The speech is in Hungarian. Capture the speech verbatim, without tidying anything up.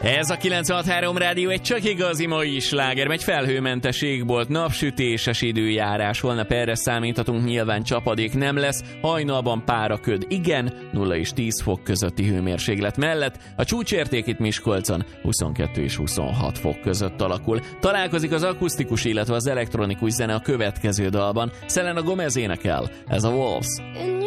Ez a kilencvenhat három rádió egy csak igazi mai sláger, megy felhőmentes égbolt, napsütéses időjárás, holnap erre számíthatunk, nyilván csapadék nem lesz, hajnalban páraköd, igen, nulla és tíz fok közötti hőmérséklet mellett, a csúcsérték itt Miskolcon huszonkettő és huszonhat fok között alakul. Találkozik az akusztikus, illetve az elektronikus zene a következő dalban, Selena Gomez énekel, ez a Wolves.